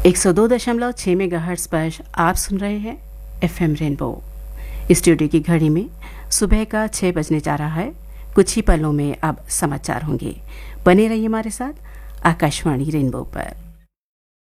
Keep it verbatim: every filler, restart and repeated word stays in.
एक सौ दो दशमलव छः मेगाहर्ट्ज़ पर आप सुन रहे हैं एफएम रेनबो। स्टूडियो की घड़ी में सुबह का छः बजने जा रहा है। कुछ ही पलों में अब समाचार होंगे। बने रहिए हमारे साथ आकाशवाणी रेनबो पर।